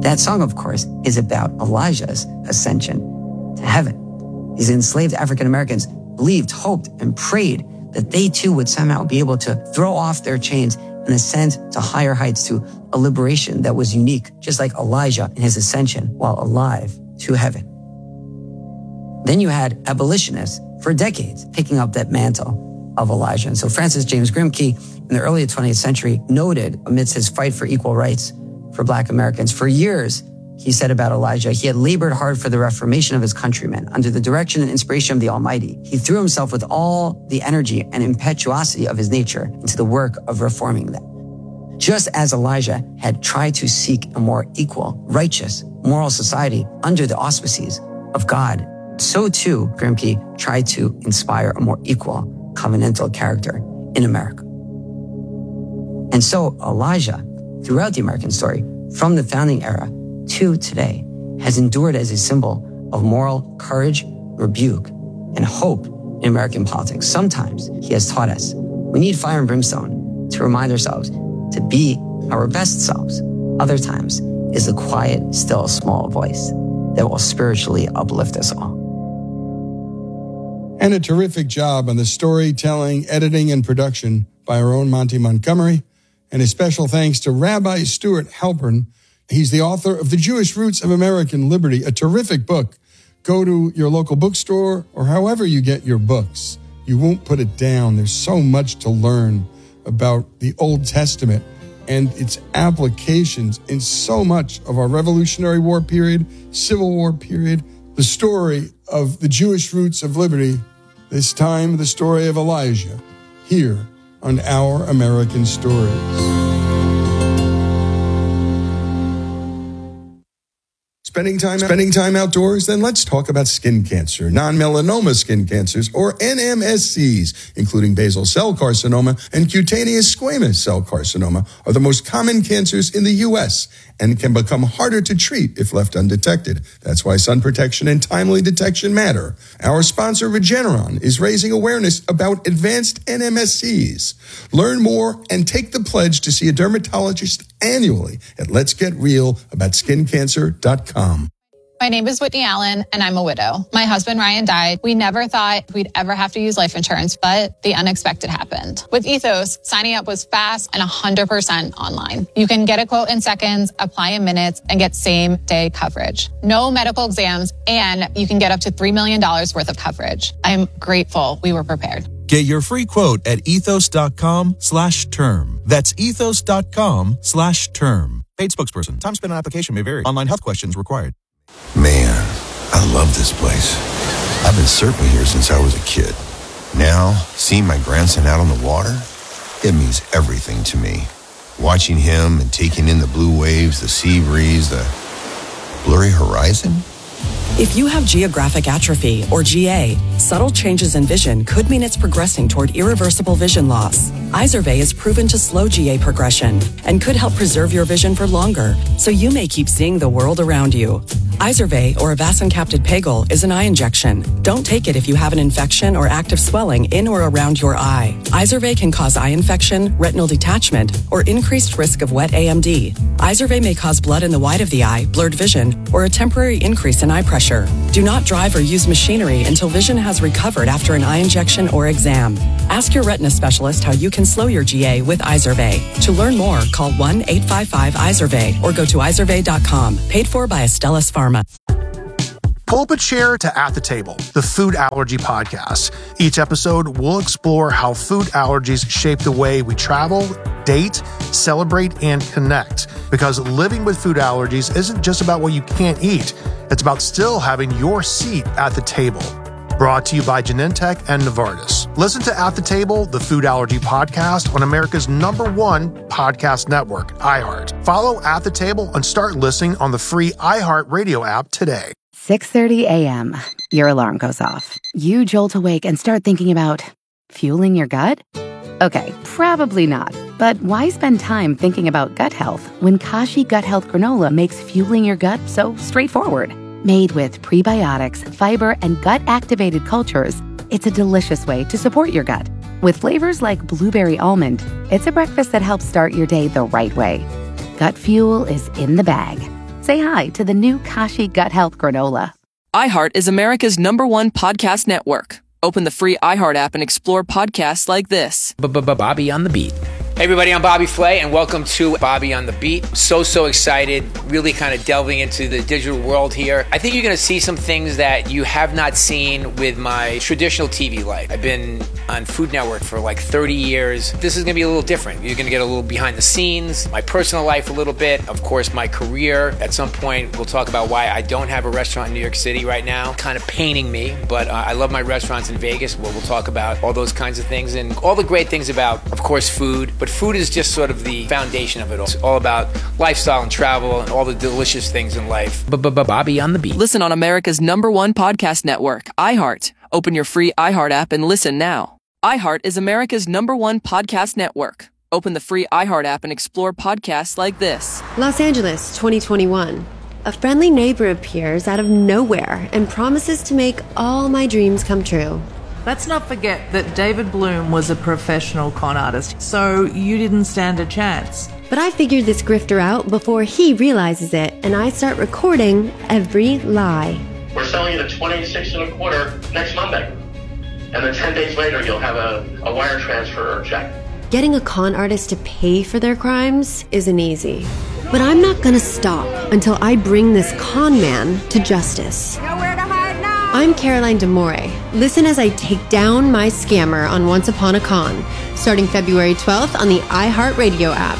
That song, of course, is about Elijah's ascension to heaven. These enslaved African Americans believed, hoped, and prayed that they too would somehow be able to throw off their chains and ascend to higher heights, to a liberation that was unique, just like Elijah in his ascension while alive to heaven. Then you had abolitionists for decades picking up that mantle of Elijah. And so Francis James Grimke in the early 20th century noted, amidst his fight for equal rights for Black Americans, for years, he said about Elijah, he had labored hard for the reformation of his countrymen. Under the direction and inspiration of the Almighty, he threw himself with all the energy and impetuosity of his nature into the work of reforming them. Just as Elijah had tried to seek a more equal, righteous, moral society under the auspices of God, so too Grimke tried to inspire a more equal, covenantal character in America. And so Elijah, throughout the American story, from the founding era to today, has endured as a symbol of moral courage, rebuke, and hope in American politics. Sometimes he has taught us we need fire and brimstone to remind ourselves to be our best selves. Other times is the quiet, still, small voice that will spiritually uplift us all. And a terrific job on the storytelling, editing, and production by our own Monty Montgomery. And a special thanks to Rabbi Stuart Halpern. He's the author of The Jewish Roots of American Liberty, a terrific book. Go to your local bookstore or however you get your books. You won't put it down. There's so much to learn about the Old Testament and its applications in so much of our Revolutionary War period, Civil War period, the story of the Jewish Roots of Liberty, this time the story of Elijah, here on Our American Stories. Spending time outdoors? Then let's talk about skin cancer, non-melanoma skin cancers, or NMSCs, including basal cell carcinoma and cutaneous squamous cell carcinoma, are the most common cancers in the U.S. and can become harder to treat if left undetected. That's why sun protection and timely detection matter. Our sponsor, Regeneron, is raising awareness about advanced NMSCs. Learn more and take the pledge to see a dermatologist annually at letsgetrealaboutSkinCancer.com. My name is Whitney Allen, and I'm a widow. My husband, Ryan, died. We never thought we'd ever have to use life insurance, but the unexpected happened. With Ethos, signing up was fast and 100% online. You can get a quote in seconds, apply in minutes, and get same-day coverage. No medical exams, and you can get up to $3 million worth of coverage. I'm grateful we were prepared. Get your free quote at ethos.com/term. That's ethos.com/term. Paid spokesperson. Time spent on application may vary. Online health questions required. Man, I love this place. I've been surfing here since I was a kid. Now, seeing my grandson out on the water, it means everything to me. Watching him and taking in the blue waves, the sea breeze, the blurry horizon. If you have geographic atrophy, or GA, subtle changes in vision could mean it's progressing toward irreversible vision loss. Izervay is proven to slow GA progression and could help preserve your vision for longer, so you may keep seeing the world around you. Izervay, or avacincaptad pegol, is an eye injection. Don't take it if you have an infection or active swelling in or around your eye. Izervay can cause eye infection, retinal detachment, or increased risk of wet AMD. Izervay may cause blood in the white of the eye, blurred vision, or a temporary increase in eye pressure. Do not drive or use machinery until vision has recovered after an eye injection or exam. Ask your retina specialist how you can slow your GA with Izervay. To learn more, call 1-855-IZERVAY or go to izervay.com. Paid for by Astellas Pharma. Pull up a chair to At the Table, the food allergy podcast. Each episode, we'll explore how food allergies shape the way we travel, date, celebrate, and connect. Because living with food allergies isn't just about what you can't eat. It's about still having your seat at the table. Brought to you by Genentech and Novartis. Listen to At the Table, the food allergy podcast on America's #1 podcast network, iHeart. Follow At the Table and start listening on the free iHeart Radio app today. 6:30 a.m. Your alarm goes off. You jolt awake and start thinking about fueling your gut? Okay, probably not. But why spend time thinking about gut health when Kashi Gut Health Granola makes fueling your gut so straightforward? Made with prebiotics, fiber, and gut-activated cultures, it's a delicious way to support your gut. With flavors like blueberry almond, it's a breakfast that helps start your day the right way. Gut fuel is in the bag. say hi to the new Kashi Gut Health Granola. iHeart is America's #1 podcast network. Open the free iHeart app and explore podcasts like this. Bobby on the Beat. Hey everybody, I'm Bobby Flay and welcome to Bobby on the Beat. So excited, really kind of delving into the digital world here. I think you're going to see some things that you have not seen with my traditional TV life. I've been on Food Network for like 30 years. This is going to be a little different. You're going to get a little behind the scenes, my personal life a little bit, of course my career. At some point we'll talk about why I don't have a restaurant in New York City right now. Kind of paining me, but I love my restaurants in Vegas. We'll talk about all those kinds of things and all the great things about, of course, food. But food is just sort of the foundation of it all. It's all about lifestyle and travel and all the delicious things in life. Bobby on the Beat. Listen on America's #1 podcast network, iHeart. Open your free iHeart app and listen now. iHeart is America's #1 podcast network. Open the free iHeart app and explore podcasts like this. Los Angeles, 2021. A friendly neighbor appears out of nowhere and promises to make all my dreams come true. Let's not forget that David Bloom was a professional con artist, so you didn't stand a chance. But I figured this grifter out before he realizes it, and I start recording every lie. We're selling it at $26.25 next Monday. And then 10 days later, you'll have a wire transfer or check. Getting a con artist to pay for their crimes isn't easy. But I'm not gonna stop until I bring this con man to justice. Nowhere to hide now! I'm Caroline DeMore. Listen as I take down my scammer on Once Upon a Con, starting February 12th on the iHeartRadio app.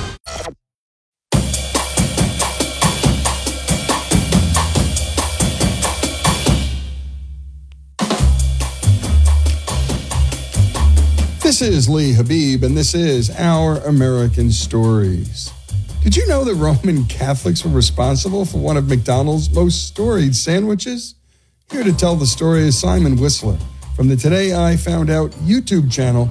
This is Lee Habib, and this is Our American Stories. Did you know that Roman Catholics were responsible for one of McDonald's most storied sandwiches? Here to tell the story is Simon Whistler from the Today I Found Out YouTube channel.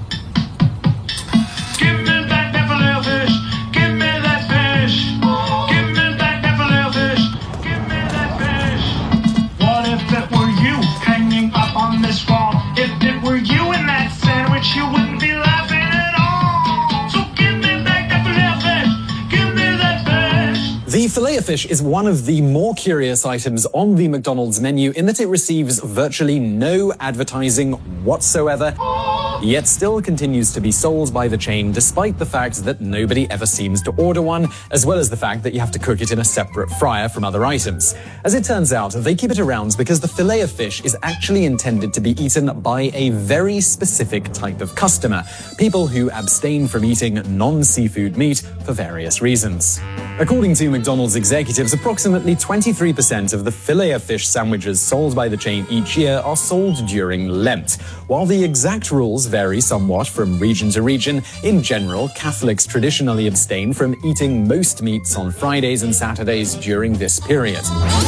Give me back that filet fish. Give me that fish. Give me back that filet fish. Give me that fish. What if it were you hanging up on this wall? If it were you in that sandwich, you wouldn't be laughing at all. So give me back that filet fish. Give me that fish. The Filet-O-Fish is one of the more curious items on the McDonald's menu in that it receives virtually no advertising whatsoever, yet still continues to be sold by the chain despite the fact that nobody ever seems to order one, as well as the fact that you have to cook it in a separate fryer from other items. As it turns out, they keep it around because the Filet-O-Fish is actually intended to be eaten by a very specific type of customer, people who abstain from eating non-seafood meat for various reasons. According to McDonald's executives, approximately 23% of the Filet-O-Fish sandwiches sold by the chain each year are sold during Lent. While the exact rules vary somewhat from region to region, in general, Catholics traditionally abstain from eating most meats on Fridays and Saturdays during this period.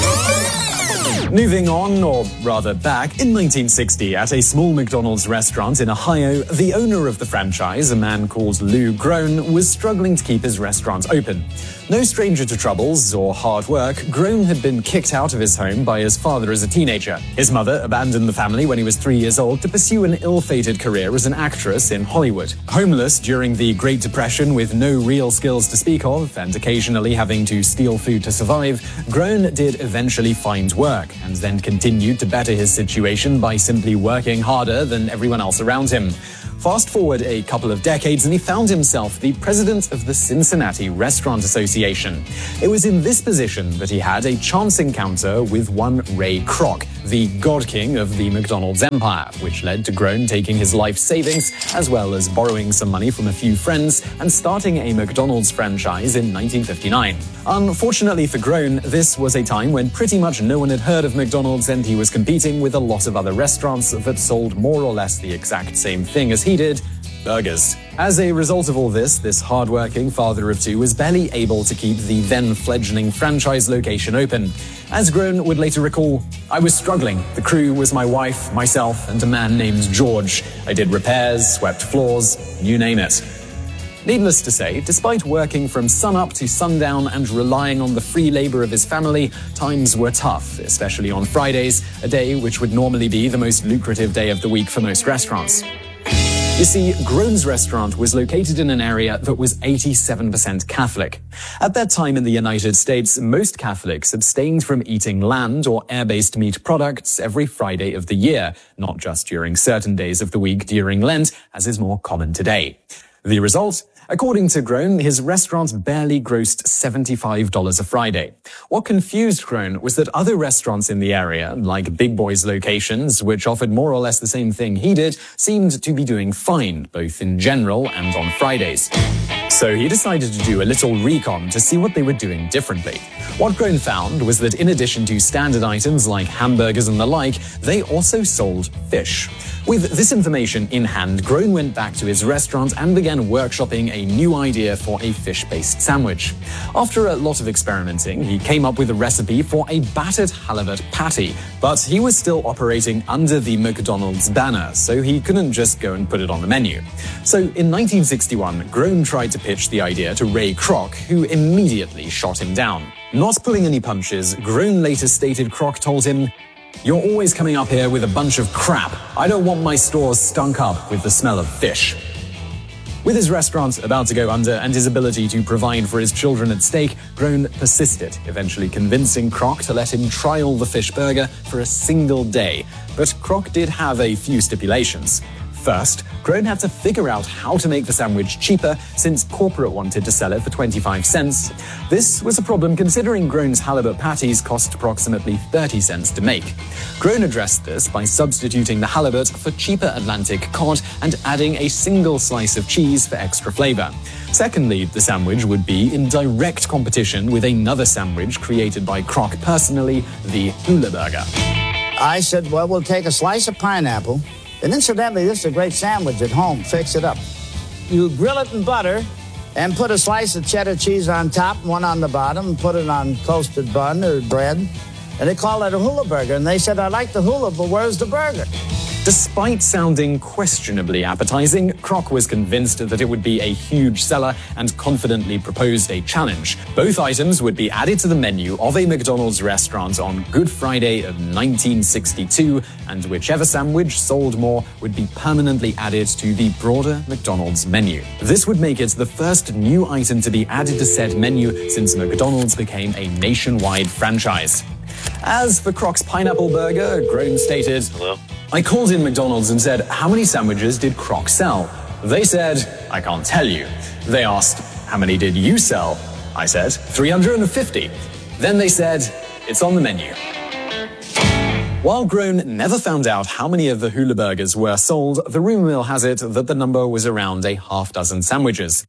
Moving on, or rather back, in 1960, at a small McDonald's restaurant in Ohio, the owner of the franchise, a man called Lou Groen, was struggling to keep his restaurant open. No stranger to troubles or hard work, Groen had been kicked out of his home by his father as a teenager. His mother abandoned the family when he was 3 years old to pursue an ill-fated career as an actress in Hollywood. Homeless during the Great Depression with no real skills to speak of, and occasionally having to steal food to survive, Groen did eventually find work, and then continued to better his situation by simply working harder than everyone else around him. Fast forward a couple of decades and he found himself the president of the Cincinnati Restaurant Association. It was in this position that he had a chance encounter with one Ray Kroc, the God King of the McDonald's empire, which led to Groen taking his life savings as well as borrowing some money from a few friends and starting a McDonald's franchise in 1959. Unfortunately for Groen, this was a time when pretty much no one had heard of McDonald's and he was competing with a lot of other restaurants that sold more or less the exact same thing as he did, burgers. As a result of all this hard-working father of two was barely able to keep the then-fledgling franchise location open. As Groen would later recall, "I was struggling. The crew was my wife, myself, and a man named George. I did repairs, swept floors, you name it." Needless to say, despite working from sunup to sundown and relying on the free labor of his family, times were tough, especially on Fridays, a day which would normally be the most lucrative day of the week for most restaurants. You see, Groen's restaurant was located in an area that was 87% Catholic. At that time in the United States, most Catholics abstained from eating land or air-based meat products every Friday of the year, not just during certain days of the week during Lent, as is more common today. The result? According to Groen, his restaurant barely grossed $75 a Friday. What confused Groen was that other restaurants in the area, like Big Boy's locations, which offered more or less the same thing he did, seemed to be doing fine, both in general and on Fridays. So he decided to do a little recon to see what they were doing differently. What Groen found was that in addition to standard items like hamburgers and the like, they also sold fish. With this information in hand, Groen went back to his restaurant and began workshopping a new idea for a fish-based sandwich. After a lot of experimenting, he came up with a recipe for a battered halibut patty, but he was still operating under the McDonald's banner, so he couldn't just go and put it on the menu. So in 1961, Groen tried to pitch the idea to Ray Kroc, who immediately shot him down. Not pulling any punches, Groen later stated Kroc told him, "You're always coming up here with a bunch of crap. I don't want my stores stunk up with the smell of fish." With his restaurant about to go under and his ability to provide for his children at stake, Groen persisted, eventually convincing Kroc to let him trial the fish burger for a single day. But Kroc did have a few stipulations. First, Groen had to figure out how to make the sandwich cheaper since corporate wanted to sell it for 25 cents. This was a problem considering Groen's halibut patties cost approximately 30 cents to make. Groen addressed this by substituting the halibut for cheaper Atlantic cod and adding a single slice of cheese for extra flavor. Secondly, the sandwich would be in direct competition with another sandwich created by Kroc personally, the Hula Burger. I said, well, we'll take a slice of pineapple. And incidentally, this is a great sandwich at home. Fix it up. You grill it in butter and put a slice of cheddar cheese on top, one on the bottom, and put it on toasted bun or bread. And they call it a hula burger. And they said, I like the hula, but where's the burger? Despite sounding questionably appetizing, Kroc was convinced that it would be a huge seller and confidently proposed a challenge. Both items would be added to the menu of a McDonald's restaurant on Good Friday of 1962, and whichever sandwich sold more would be permanently added to the broader McDonald's menu. This would make it the first new item to be added to said menu since McDonald's became a nationwide franchise. As for Kroc's pineapple burger, Groen stated, "Hello? I called in McDonald's and said, how many sandwiches did Kroc sell? They said, I can't tell you. They asked, how many did you sell? I said, 350. Then they said, it's on the menu." While Groen never found out how many of the hula burgers were sold, the rumor mill has it that the number was around a half dozen sandwiches.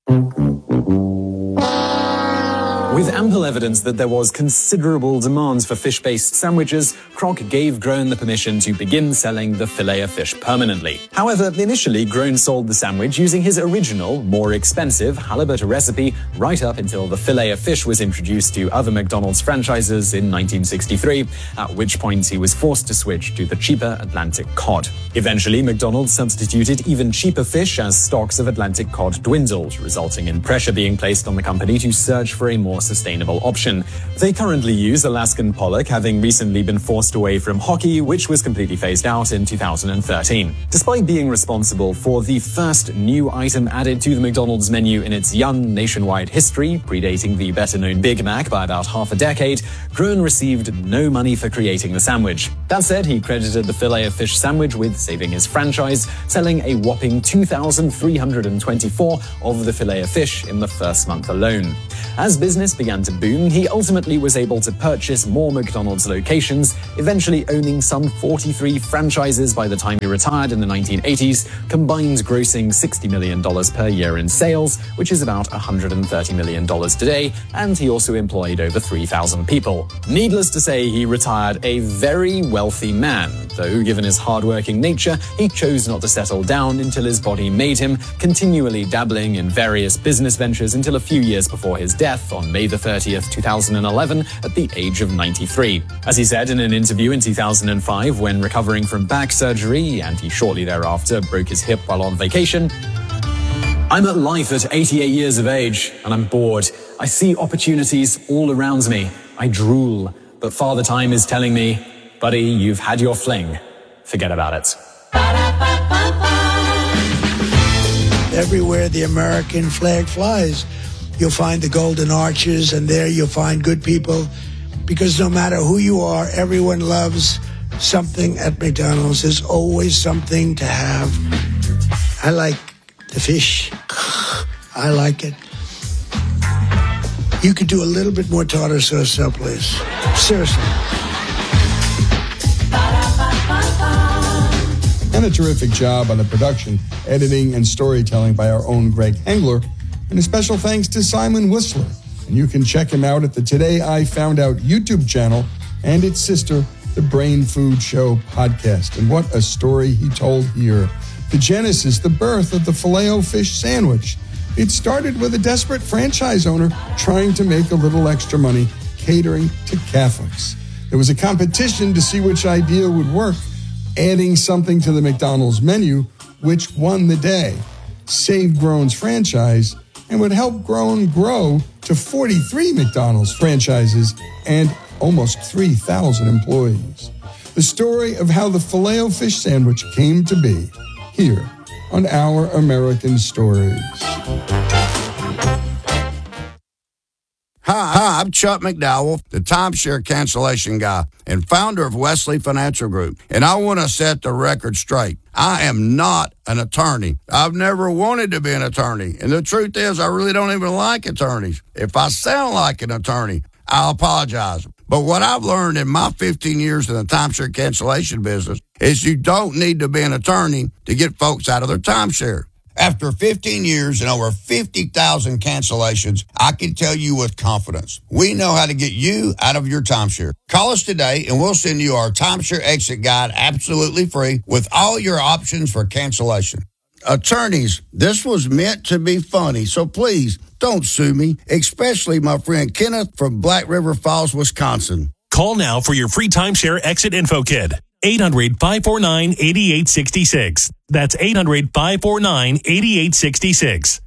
With ample evidence that there was considerable demand for fish-based sandwiches, Kroc gave Groen the permission to begin selling the Filet-O-Fish permanently. However, initially, Groen sold the sandwich using his original, more expensive halibut recipe right up until the Filet-O-Fish was introduced to other McDonald's franchises in 1963, at which point he was forced to switch to the cheaper Atlantic cod. Eventually, McDonald's substituted even cheaper fish as stocks of Atlantic cod dwindled, resulting in pressure being placed on the company to search for a more sustainable option. They currently use Alaskan pollock, having recently been forced away from hockey, which was completely phased out in 2013. Despite being responsible for the first new item added to the McDonald's menu in its young nationwide history, predating the better-known Big Mac by about half a decade, Groen received no money for creating the sandwich. That said, he credited the Filet-O-Fish sandwich with saving his franchise, selling a whopping 2,324 of the Filet-O-Fish in the first month alone. As business began to boom, he ultimately was able to purchase more McDonald's locations, eventually owning some 43 franchises by the time he retired in the 1980s, combined grossing $60 million per year in sales, which is about $130 million today, and he also employed over 3,000 people. Needless to say, he retired a very wealthy man, though given his hardworking nature, he chose not to settle down until his body made him, continually dabbling in various business ventures until a few years before his death on May the 30th, 2011, at the age of 93. As he said in an interview in 2005 when recovering from back surgery, and he shortly thereafter broke his hip while on vacation, "I'm at life at 88 years of age, and I'm bored. I see opportunities all around me. I drool, but Father Time is telling me, buddy, you've had your fling. Forget about it." everywhere the American flag flies, you'll find the Golden Arches, and there you'll find good people, because no matter who you are, everyone loves something at McDonald's. There's always something to have. I like the fish. I like it. You could do a little bit more tartar sauce, please. Seriously. And a terrific job on the production, editing, and storytelling by our own Greg Hengler. And a special thanks to Simon Whistler. And you can check him out at the Today I Found Out YouTube channel and its sister, the Brain Food Show podcast. And what a story he told here. The genesis, the birth of the Filet-O-Fish sandwich. It started with a desperate franchise owner trying to make a little extra money catering to Catholics. There was a competition to see which idea would work, adding something to the McDonald's menu, which won the day, saved Grown's franchise, and would help Grown grow to 43 McDonald's franchises and almost 3,000 employees. The story of how the Filet-O-Fish sandwich came to be, here on Our American Stories. Hi, I'm Chuck McDowell, the timeshare cancellation guy and founder of Wesley Financial Group. And I want to set the record straight. I am not an attorney. I've never wanted to be an attorney. And the truth is, I really don't even like attorneys. If I sound like an attorney, I'll apologize. But what I've learned in my 15 years in the timeshare cancellation business is you don't need to be an attorney to get folks out of their timeshare. After 15 years and over 50,000 cancellations, I can tell you with confidence, we know how to get you out of your timeshare. Call us today and we'll send you our timeshare exit guide absolutely free with all your options for cancellation. Attorneys, this was meant to be funny, so please don't sue me, especially my friend Kenneth from Black River Falls, Wisconsin. Call now for your free timeshare exit info kit. 800-549-8866. That's 800-549-8866.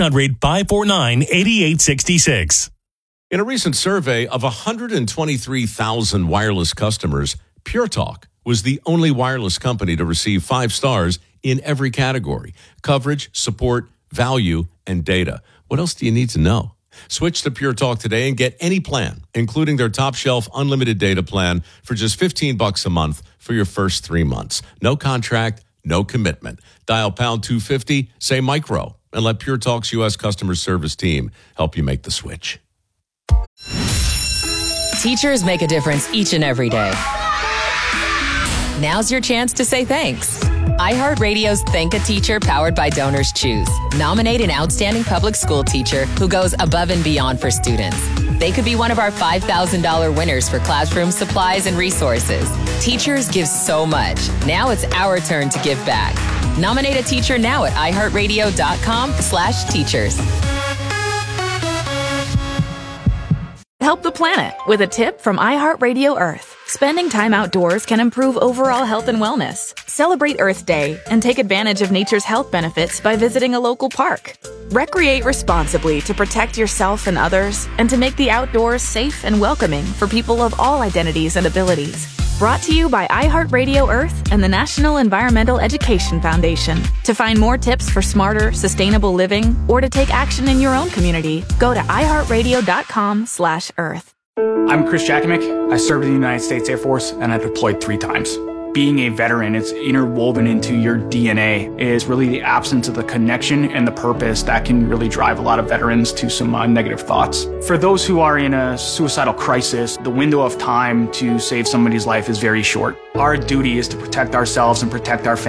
800-549-8866. In a recent survey of 123,000 wireless customers, Pure Talk was the only wireless company to receive 5 stars in every category: coverage, support, value, and data. What else do you need to know? Switch to Pure Talk today and get any plan, including their top shelf unlimited data plan for just $15 a month for your first 3 months. No contract, no commitment. Dial pound 250, say micro, and let Pure Talk's U.S. customer service team help you make the switch. Teachers make a difference each and every day. Now's your chance to say thanks. iHeartRadio's Thank a Teacher, powered by Donors Choose. Nominate an outstanding public school teacher who goes above and beyond for students. They could be one of our $5,000 winners for classroom supplies and resources. Teachers give so much. Now it's our turn to give back. Nominate a teacher now at iHeartRadio.com/teachers. Help the planet with a tip from iHeartRadio Earth. Spending time outdoors can improve overall health and wellness. Celebrate Earth Day and take advantage of nature's health benefits by visiting a local park. Recreate responsibly to protect yourself and others, and to make the outdoors safe and welcoming for people of all identities and abilities. Brought to you by iHeartRadio Earth and the National Environmental Education Foundation. To find more tips for smarter, sustainable living, or to take action in your own community, go to iHeartRadio.com/Earth. I'm Chris Jakovic. I served in the United States Air Force, and I deployed 3 times. Being a veteran, it's interwoven into your DNA. It is really the absence of the connection and the purpose that can really drive a lot of veterans to some negative thoughts. For those who are in a suicidal crisis, the window of time to save somebody's life is very short. Our duty is to protect ourselves and protect our families.